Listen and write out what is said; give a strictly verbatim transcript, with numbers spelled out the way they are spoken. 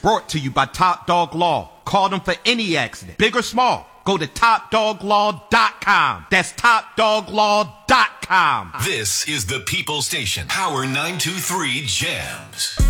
Brought to you by Top Dog Law. Call them for any accident, big or small. Go to top dog law dot com. That's top dog law dot com. This is the People Station. Power nine two three Jams.